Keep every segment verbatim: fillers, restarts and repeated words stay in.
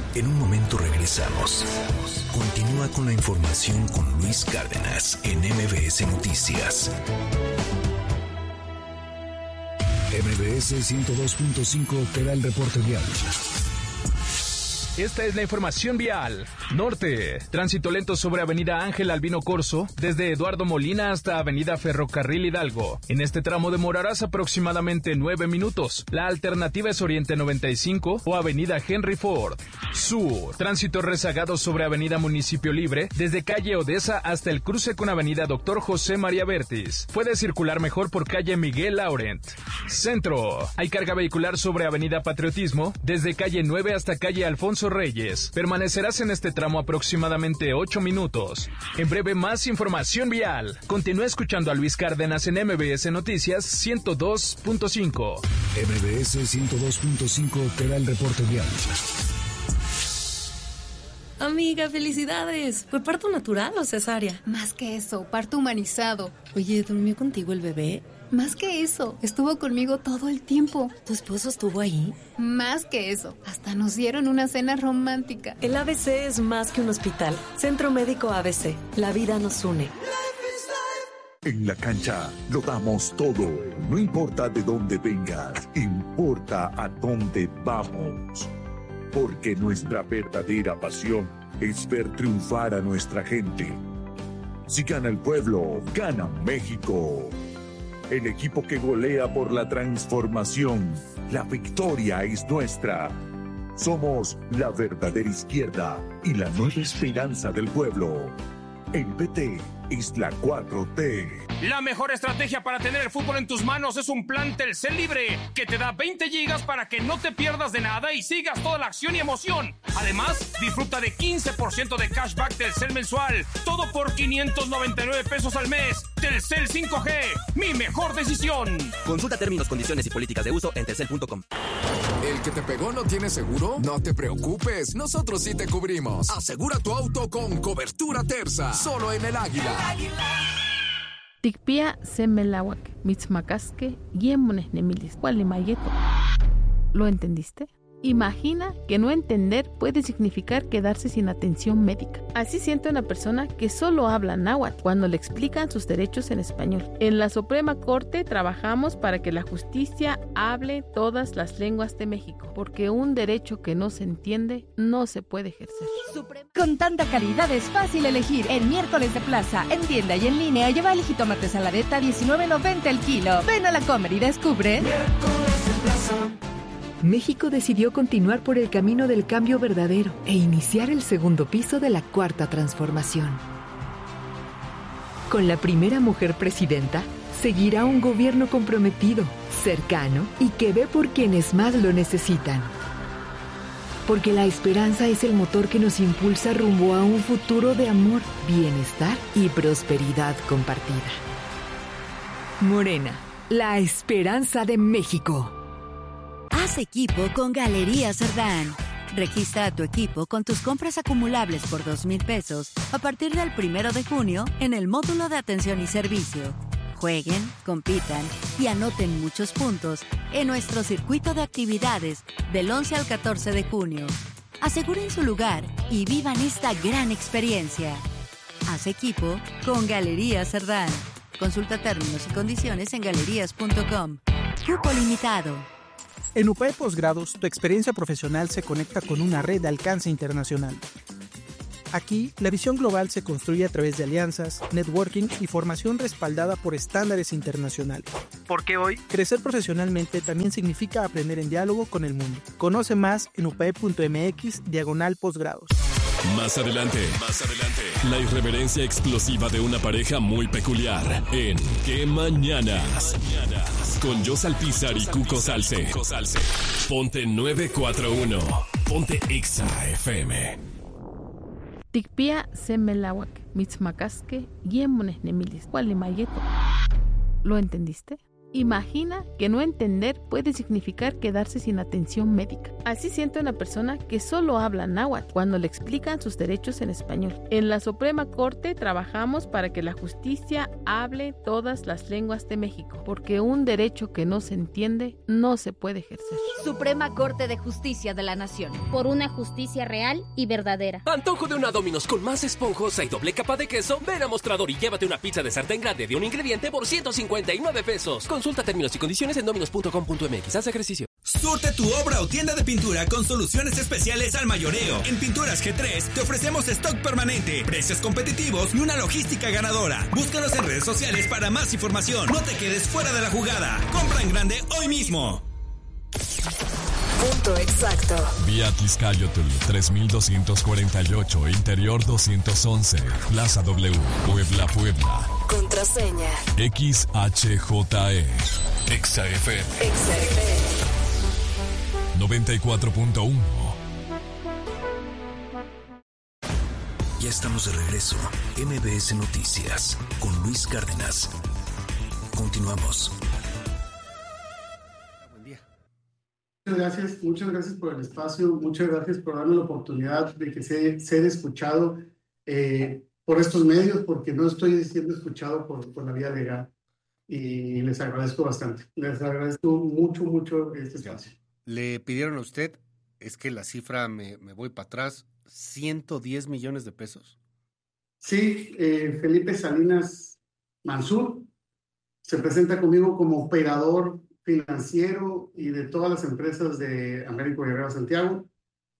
En un momento regresamos. Continúa con la información con Luis Cárdenas en M B S Noticias. M B S ciento dos punto cinco te da el reporte vial. Esta es la información vial. Norte, tránsito lento sobre Avenida Ángel Albino Corzo, desde Eduardo Molina hasta Avenida Ferrocarril Hidalgo. En este tramo demorarás aproximadamente nueve minutos. La alternativa es Oriente noventa y cinco o Avenida Henry Ford. Sur, tránsito rezagado sobre Avenida Municipio Libre, desde calle Odessa hasta el cruce con Avenida Doctor José María Vértiz. Puedes circular mejor por calle Miguel Laurent. Centro, hay carga vehicular sobre Avenida Patriotismo, desde calle nueve hasta calle Alfonso Reyes. Permanecerás en este tramo aproximadamente ocho minutos. En breve, más información vial. Continúa escuchando a Luis Cárdenas en M B S Noticias ciento dos punto cinco. M B S ciento dos punto cinco te da el reporte vial. Amiga, felicidades. ¿Fue parto natural o cesárea? Más que eso, parto humanizado. Oye, ¿durmió contigo el bebé? Más que eso, estuvo conmigo todo el tiempo. ¿Tu esposo estuvo ahí? Más que eso, hasta nos dieron una cena romántica. El A B C es más que un hospital. Centro Médico A B C. La vida nos une. En la cancha lo damos todo. No importa de dónde vengas, importa a dónde vamos. Porque nuestra verdadera pasión es ver triunfar a nuestra gente. Si gana el pueblo, gana México. El equipo que golea por la transformación. La victoria es nuestra. Somos la verdadera izquierda y la nueva esperanza del pueblo. El P T es la cuatro T. La mejor estrategia para tener el fútbol en tus manos es un plan Telcel Libre que te da veinte gigas para que no te pierdas de nada y sigas toda la acción y emoción. Además, disfruta de quince por ciento de cashback Telcel mensual. Todo por quinientos noventa y nueve pesos al mes. Telcel cinco G, mi mejor decisión. Consulta términos, condiciones y políticas de uso en telcel punto com. ¿El que te pegó no tiene seguro? No te preocupes, nosotros sí te cubrimos. Asegura tu auto con cobertura Terza, solo en El Águila. El Águila. Tikpia semelawak, mitzmakaske, yemones nemilis, mayeto. ¿Lo entendiste? Imagina que no entender puede significar quedarse sin atención médica. Así siente una persona que solo habla náhuatl cuando le explican sus derechos en español. En la Suprema Corte trabajamos para que la justicia hable todas las lenguas de México, porque un derecho que no se entiende no se puede ejercer. Con tanta calidad es fácil elegir. En miércoles de plaza, en tienda y en línea, lleva el jitomate saladeta a diecinueve noventa el kilo. Ven a la Comer y descubre. Miércoles de plaza. México decidió continuar por el camino del cambio verdadero e iniciar el segundo piso de la cuarta transformación. Con la primera mujer presidenta, seguirá un gobierno comprometido, cercano y que ve por quienes más lo necesitan. Porque la esperanza es el motor que nos impulsa rumbo a un futuro de amor, bienestar y prosperidad compartida. Morena, la esperanza de México. Haz equipo con Galerías Cerdán. Registra a tu equipo con tus compras acumulables por dos mil pesos a partir del primero de junio en el módulo de atención y servicio. Jueguen, compitan y anoten muchos puntos en nuestro circuito de actividades del once al catorce de junio. Aseguren su lugar y vivan esta gran experiencia. Haz equipo con Galerías Cerdán. Consulta términos y condiciones en galerías punto com. Cupo limitado. En U P E Posgrados, tu experiencia profesional se conecta con una red de alcance internacional. Aquí, la visión global se construye a través de alianzas, networking y formación respaldada por estándares internacionales. Porque hoy, crecer profesionalmente también significa aprender en diálogo con el mundo. Conoce más en upe.mx diagonal posgrados. Más adelante, más adelante, la irreverencia explosiva de una pareja muy peculiar en ¿Qué Mañanas? Con Jos Alpizar y Cuco Salce. Ponte nueve cuatro uno. Ponte Exa F M. Tikpia semelawak, mitzmakaske, yemones nemilis, mayeto. ¿Lo entendiste? Imagina que no entender puede significar quedarse sin atención médica. Así siente una persona que solo habla náhuatl cuando le explican sus derechos en español. En la Suprema Corte trabajamos para que la justicia hable todas las lenguas de México, porque un derecho que no se entiende no se puede ejercer. Suprema Corte de Justicia de la Nación. Por una justicia real y verdadera. Antojo de una Domino's con más esponjosa y doble capa de queso. Ven a Mostrador y llévate una pizza de sartén grande de un ingrediente por ciento cincuenta y nueve pesos. Consulta términos y condiciones en dominos punto com punto m x. Haz ejercicio. Surte tu obra o tienda de pintura con soluciones especiales al mayoreo. En Pinturas G tres te ofrecemos stock permanente, precios competitivos y una logística ganadora. Búscanos en redes sociales para más información. No te quedes fuera de la jugada. Compra en grande hoy mismo. Punto exacto. Vía Tizcayotl tres mil doscientos cuarenta y ocho, Interior doscientos once, Plaza W, Puebla, Puebla. Contraseña X H J E. Exa F M. Exa F M. noventa y cuatro punto uno. Ya estamos de regreso. M B S Noticias con Luis Cárdenas. Continuamos. Muchas gracias, muchas gracias por el espacio, muchas gracias por darme la oportunidad de que sea, ser escuchado eh, por estos medios, porque no estoy siendo escuchado por, por la vía legal. Y les agradezco bastante. Les agradezco mucho, mucho este espacio. Le pidieron a usted, es que la cifra, me, me voy para atrás, ciento diez millones de pesos. Sí, eh, Felipe Salinas Mansur se presenta conmigo como operador financiero y de todas las empresas de Américo Guerrero Santiago.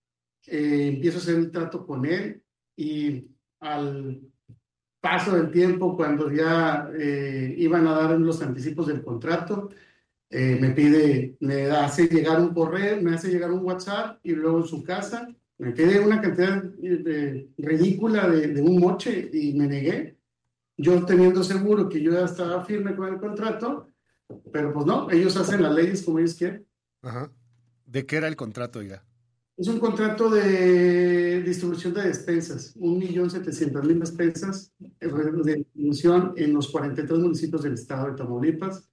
Eh, empiezo a hacer el trato con él y al paso del tiempo, cuando ya eh, iban a dar los anticipos del contrato, eh, me pide, me hace llegar un correo, me hace llegar un WhatsApp y luego en su casa me pide una cantidad de, ridícula de, de un moche y me negué. Yo teniendo seguro que yo ya estaba firme con el contrato, pero pues no, ellos hacen las leyes como ellos quieren. Ajá. ¿De qué era el contrato, oiga? Es un contrato de distribución de despensas, un millón setecientas mil despensas de distribución en los cuarenta y tres municipios del estado de Tamaulipas.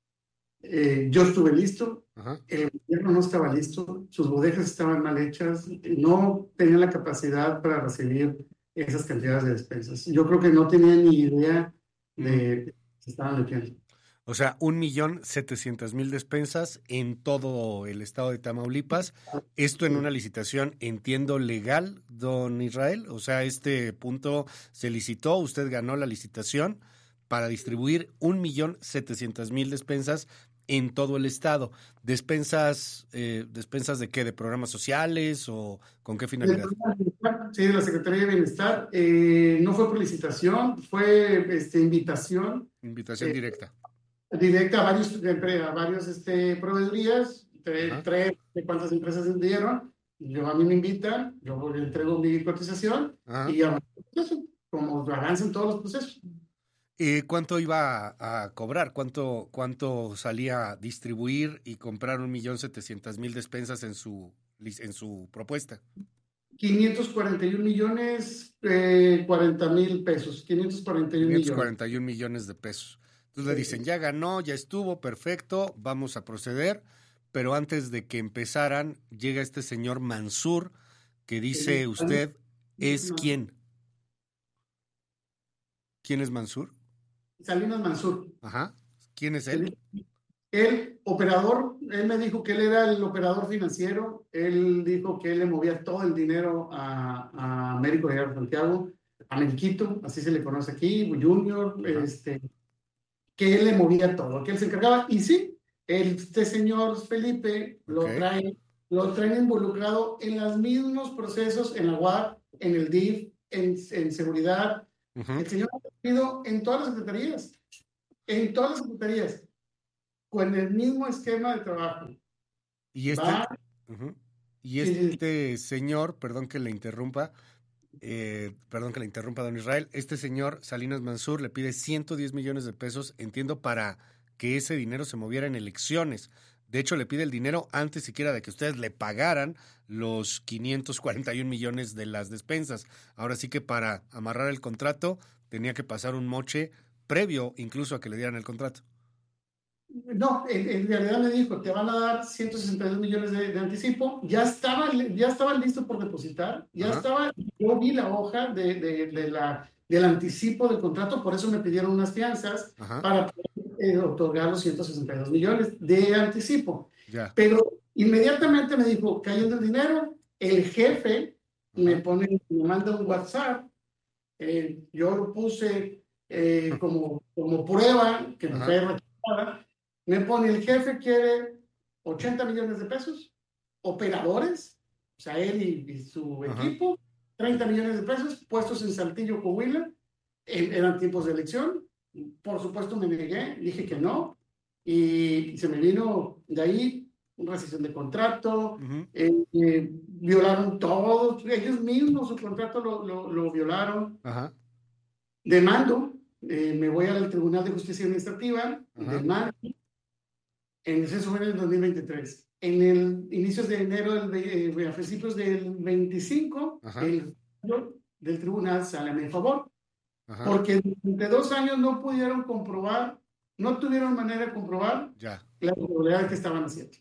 Eh, yo estuve listo, Ajá. El gobierno no estaba listo, sus bodegas estaban mal hechas, no tenían la capacidad para recibir esas cantidades de despensas. Yo creo que no tenían ni idea de que se estaban metiendo. O sea, un millón setecientas mil despensas en todo el estado de Tamaulipas. Esto en una licitación, entiendo, legal, don Israel. O sea, este punto se licitó, usted ganó la licitación para distribuir un millón setecientas mil despensas en todo el estado. ¿Despensas, eh, despensas de qué? ¿De programas sociales o con qué finalidad? Sí, de la Secretaría de Bienestar. Eh, no fue por licitación, fue este, invitación. Invitación eh, directa. Directa a varios, a varios este, proveedorías, tres, tres de cuántas empresas se dieron. Yo, a mí me invitan, yo le entrego mi cotización Ajá. y avanzo el proceso, como avanzan todos los procesos. ¿Y cuánto iba a, a cobrar? ¿Cuánto, ¿Cuánto salía a distribuir y comprar un millón setecientas mil despensas en su, en su propuesta? quinientos cuarenta y un millones, eh, cuarenta mil pesos. quinientos cuarenta y un quinientos cuarenta y un millones de pesos. Entonces le dicen, ya ganó, ya estuvo, perfecto, vamos a proceder. Pero antes de que empezaran, llega este señor Mansur, que dice, ¿usted es quién? ¿Quién es Mansur? Salinas Mansur. Ajá. ¿Quién es él? El operador, él me dijo que él era el operador financiero, él dijo que él le movía todo el dinero a, a Américo Guerrero Santiago, a Meriquito, así se le conoce aquí, Junior, Ajá. este... que él le movía todo, que él se encargaba, y sí, este señor Felipe lo okay. trae, lo traen involucrado en los mismos procesos, en la U A P, en el D I F, en, en seguridad. Uh-huh. El señor ha tenido en todas las secretarías, en todas las secretarías, con el mismo esquema de trabajo. Y este, Va, uh-huh. y este sí. señor, perdón que le interrumpa, Eh, perdón que le interrumpa, don Israel, este señor Salinas Mansur le pide ciento diez millones de pesos, entiendo, para que ese dinero se moviera en elecciones. De hecho, le pide el dinero antes siquiera de que ustedes le pagaran los quinientos cuarenta y un millones de las despensas. Ahora sí que para amarrar el contrato tenía que pasar un moche previo incluso a que le dieran el contrato. No, en, en realidad me dijo, te van a dar ciento sesenta y dos millones de, de anticipo, ya estaban, ya estaban listos por depositar, ya Ajá. estaba, yo vi la hoja de, de, de la, del anticipo del contrato, por eso me pidieron unas fianzas Ajá. para poder eh, otorgar los ciento sesenta y dos millones de anticipo. Ya. Pero inmediatamente me dijo, cayendo el dinero, el jefe me pone, me manda un WhatsApp, eh, yo lo puse eh, como, como prueba, que me Ajá. fue rechazada. Me pone, el jefe quiere ochenta millones de pesos, operadores, o sea, él y, y su Ajá. equipo, treinta millones de pesos puestos en Saltillo, Coahuila, en- eran tiempos de elección. Por supuesto me negué, dije que no, y se me vino de ahí una rescisión de contrato, Ujú. eh, eh, violaron todos, ellos mismos su contrato lo, lo, lo violaron. Ajá. Demando, eh, me voy al Tribunal de Justicia Administrativa, Ajá. demando, en eso fue en el dos mil veintitrés. En el inicios de enero, del, ve- eh, a principios del veinticinco, Ajá. el fallo del tribunal sale a mi favor, Ajá. porque durante dos años no pudieron comprobar, no tuvieron manera de comprobar Ya. la irregularidad que estaban haciendo.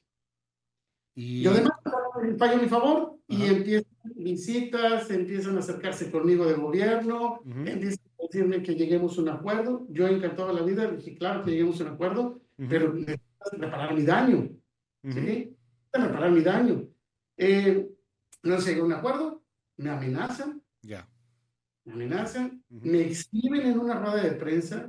Y... Yo además el fallo a mi favor y Ajá. empiezan visitas, empiezan a acercarse conmigo de gobierno, Ujú. empiezan a decirme que lleguemos a un acuerdo. Yo encantado de la vida, dije, claro que lleguemos a un acuerdo, Ujú. pero necesitas reparar mi daño, Ujú. ¿sí? Necesitas reparar mi daño. Eh, no se llegó a un acuerdo, me amenazan, Ya. me amenazan, Ujú. me exhiben en una rueda de prensa,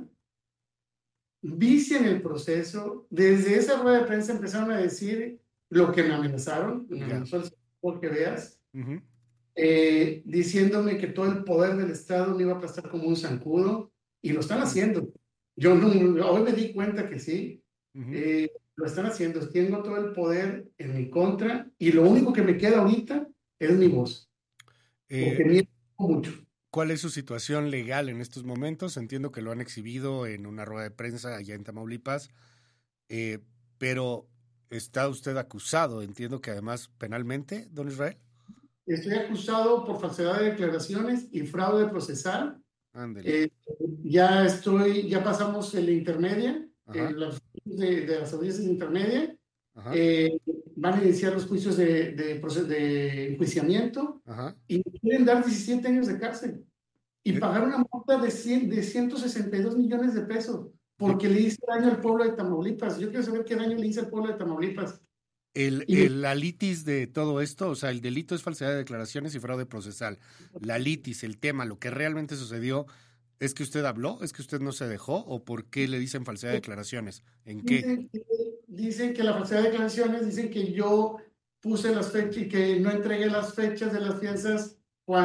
vician el proceso. Desde esa rueda de prensa empezaron a decir lo que me amenazaron, me Ya. amenazó el señor que veas, Ujú. eh, diciéndome que todo el poder del Estado me iba a aplastar como un zancudo, y lo están haciendo. Yo no, hoy me di cuenta que sí, Ujú. eh, lo están haciendo. Tengo todo el poder en mi contra, y lo único que me queda ahorita es mi voz, porque Eh, miento mucho. ¿Cuál es su situación legal en estos momentos? Entiendo que lo han exhibido en una rueda de prensa allá en Tamaulipas, eh, pero está usted acusado, entiendo que además penalmente, don Israel. Estoy acusado por falsedad de declaraciones y fraude procesal. Ándele. Eh, ya estoy, ya pasamos en la intermedia, Ajá. eh, los juicios de, de las audiencias de intermedia, Ajá. eh, van a iniciar los juicios de, de, proce- de enjuiciamiento, Ajá. y me quieren dar diecisiete años de cárcel y ¿Qué? pagar una multa de, cien de ciento sesenta y dos millones de pesos porque le hice daño al pueblo de Tamaulipas. Yo quiero saber qué daño le hice al pueblo de Tamaulipas. El, Y- el- la litis de todo esto, o sea, el delito es falsedad de declaraciones y fraude procesal. La litis, el tema, lo que realmente sucedió, ¿es que usted habló? ¿Es que usted no se dejó? ¿O por qué le dicen falsedad de declaraciones? ¿En qué? Dicen que, dicen que la falsedad de declaraciones, dicen que yo puse las fechas y que no entregué las fechas de las fianzas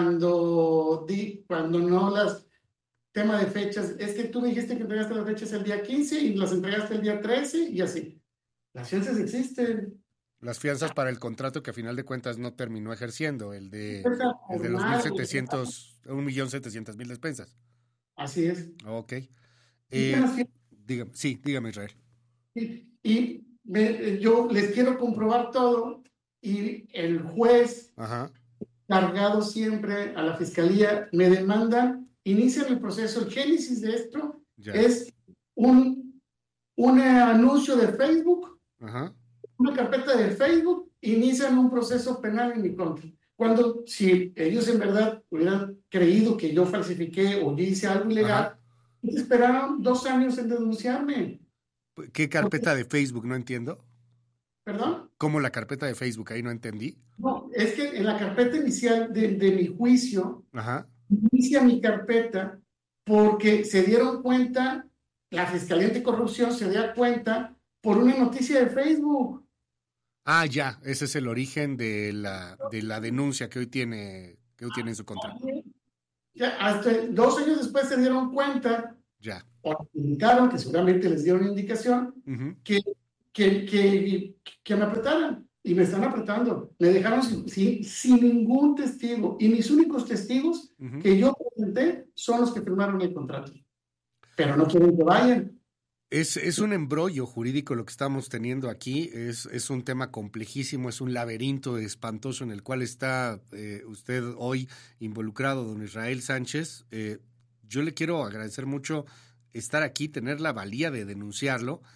cuando di, cuando no las, tema de fechas, es que tú me dijiste que entregaste las fechas el día quince y las entregaste el día trece y así. Las fianzas existen. Las fianzas para el contrato que a final de cuentas no terminó ejerciendo, el de, Esa el de los formal, mil setecientos, un millón setecientos mil despensas. Así es. Ok. Y Eh, las fianzas- dígame, sí, dígame, Israel. Y, y me- yo les quiero comprobar todo y el juez, Ajá. cargado siempre a la fiscalía, me demandan, inician el proceso. El génesis de esto Ya. es un, un anuncio de Facebook, Ajá. una carpeta de Facebook, inician un proceso penal en mi contra. Cuando, si ellos en verdad hubieran creído que yo falsifiqué o yo hice algo ilegal, Ajá. esperaron dos años en denunciarme. ¿Qué carpeta de Facebook? No entiendo. ¿Perdón? ¿Cómo la carpeta de Facebook? Ahí no entendí. No, es que en la carpeta inicial de, de mi juicio, Ajá. inicia mi carpeta porque se dieron cuenta, la Fiscalía Anticorrupción se dio cuenta por una noticia de Facebook. Ah, ya, ese es el origen de la, de la denuncia que hoy tiene, que hoy tiene en su contra. Ya, hasta dos años después se dieron cuenta, Ya. o indicaron, que seguramente les dieron indicación, Ujú. que, que, que, que me apretaran. Y me están apretando. Me dejaron sin, sin, sin ningún testigo. Y mis únicos testigos Ujú. que yo presenté son los que firmaron el contrato. Pero no quieren que vayan. Es, es un embrollo jurídico lo que estamos teniendo aquí, es, es un tema complejísimo, es un laberinto espantoso en el cual está eh, usted hoy involucrado, don Israel Sánchez. Eh, yo le quiero agradecer mucho estar aquí, tener la valía de denunciarlo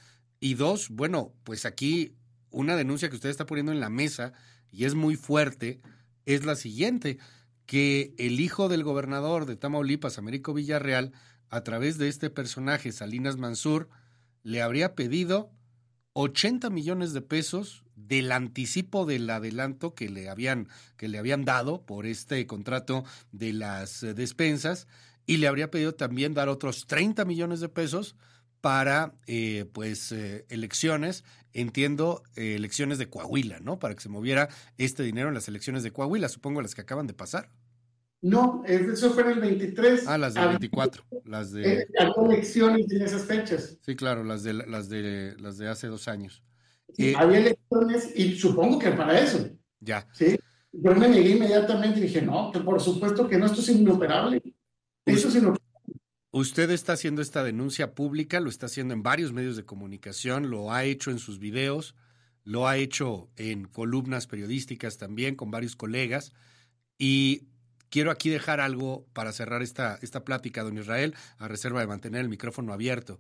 Y dos, bueno, pues aquí una denuncia que usted está poniendo en la mesa, y es muy fuerte, es la siguiente, que el hijo del gobernador de Tamaulipas, Américo Villarreal, a través de este personaje, Salinas Mansur, le habría pedido ochenta millones de pesos del anticipo del adelanto que le habían, que le habían dado por este contrato de las eh, despensas, y le habría pedido también dar otros treinta millones de pesos para eh, pues eh, elecciones, entiendo, eh, elecciones de Coahuila, ¿no? Para que se moviera este dinero en las elecciones de Coahuila, supongo las que acaban de pasar. No, eso fue en el veintitrés. Ah, las del veinticuatro, las de... Eh, Había elecciones en esas fechas. Sí, claro, las de las de las de hace dos años. Sí, eh, había elecciones y supongo que para eso. Ya. Sí, yo me negué inmediatamente y dije, no, que por supuesto que no, esto es inoperable. Eso es inoperable. Usted está haciendo esta denuncia pública, lo está haciendo en varios medios de comunicación, lo ha hecho en sus videos, lo ha hecho en columnas periodísticas también con varios colegas, y quiero aquí dejar algo para cerrar esta, esta plática, don Israel, a reserva de mantener el micrófono abierto.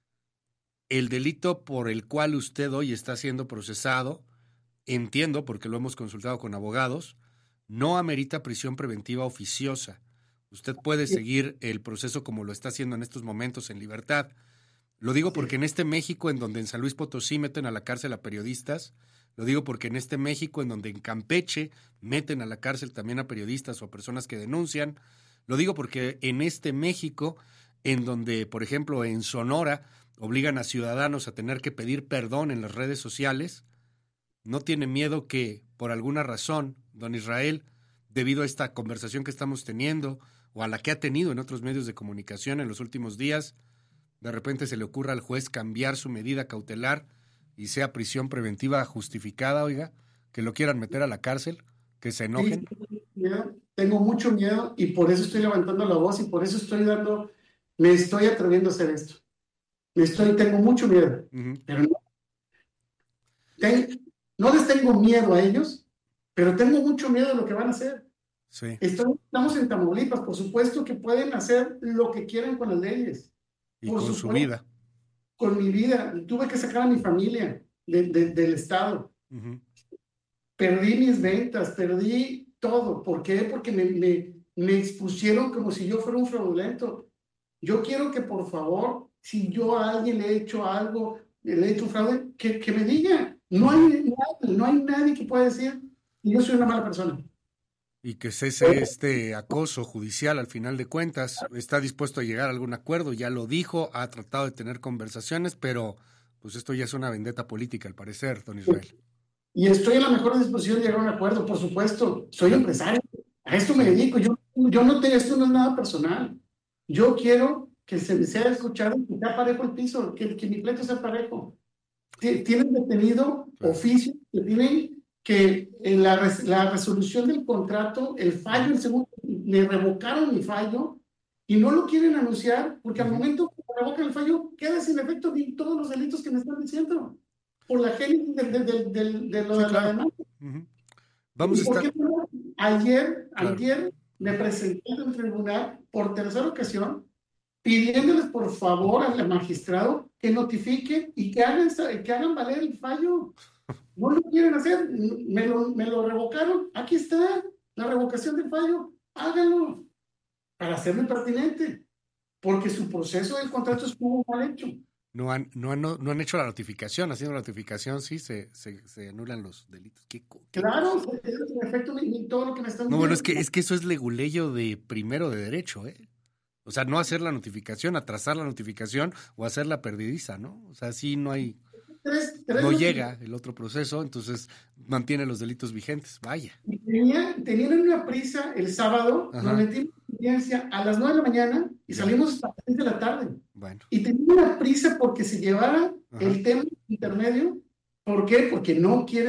El delito por el cual usted hoy está siendo procesado, entiendo, porque lo hemos consultado con abogados, no amerita prisión preventiva oficiosa. Usted puede seguir el proceso como lo está haciendo en estos momentos en libertad. Lo digo porque en este México, en donde en San Luis Potosí meten a la cárcel a periodistas, lo digo porque en este México, en donde en Campeche meten a la cárcel también a periodistas o a personas que denuncian, lo digo porque en este México, en donde, por ejemplo, en Sonora, obligan a ciudadanos a tener que pedir perdón en las redes sociales, no tiene miedo que, por alguna razón, don Israel, debido a esta conversación que estamos teniendo, o a la que ha tenido en otros medios de comunicación en los últimos días, de repente se le ocurra al juez cambiar su medida cautelar y sea prisión preventiva justificada, oiga, que lo quieran meter a la cárcel, que se enojen. Sí, miedo, tengo mucho miedo y por eso estoy levantando la voz y por eso estoy dando, me estoy atreviendo a hacer esto. Me estoy, tengo mucho miedo, uh-huh. pero no, ten, no les tengo miedo a ellos, pero tengo mucho miedo de lo que van a hacer. Sí. Estoy, estamos en Tamaulipas, por supuesto que pueden hacer lo que quieran con las leyes. Y por con supuesto, su vida. Con mi vida. Tuve que sacar a mi familia de, de, del Estado. Uh-huh. Perdí mis ventas, perdí todo. ¿Por qué? Porque me, me, me expusieron como si yo fuera un fraudulento. Yo quiero que, por favor, si yo a alguien le he hecho algo, le he hecho un fraude, que, que me diga. No hay, nadie, no hay nadie que pueda decir que yo soy una mala persona. Y que cese este acoso judicial al final de cuentas. Está dispuesto a llegar a algún acuerdo, ya lo dijo, ha tratado de tener conversaciones, pero pues esto ya es una vendetta política al parecer, don Israel. Y estoy en la mejor disposición de llegar a un acuerdo, por supuesto. Soy empresario, a esto me dedico. Yo, yo no te, esto no es nada personal. Yo quiero que se me sea escuchado, que sea parejo el piso, que, que mi pleito sea parejo. Tienen detenido oficios que tienen que en la, res, la resolución del contrato, el fallo, el segundo, le revocaron mi fallo y no lo quieren anunciar porque al momento que revocan el fallo queda sin efecto de todos los delitos que me están diciendo por la génesis de, de, de, de, de lo sí, de claro. la demanda. Uh-huh. Vamos a estar... No? Ayer, claro. ayer me presenté en el tribunal por tercera ocasión pidiéndoles por favor al magistrado que notifique y que hagan, que hagan valer el fallo. No lo quieren hacer, me lo, me lo revocaron, aquí está la revocación del fallo, háganlo para hacerme pertinente, porque su proceso del contrato estuvo mal hecho. No han, no han, no, no han hecho la notificación, haciendo la notificación sí se, se, se anulan los delitos. ¿Qué, qué claro, es en efecto todo lo que me están diciendo. No, bueno, es que, es que eso es leguleyo de primero de derecho, ¿eh? O sea, no hacer la notificación, atrasar la notificación o hacerla perdidiza, ¿no? O sea, sí no hay... Tres, tres no llega el otro proceso, entonces mantiene los delitos vigentes, vaya. Tenía, tenían una prisa el sábado, Ajá. nos metimos en audiencia a las nueve de la mañana y ya. salimos hasta las seis de la tarde. Bueno. Y tenía una prisa porque se llevara Ajá. el tema intermedio. ¿Por qué? Porque no quieren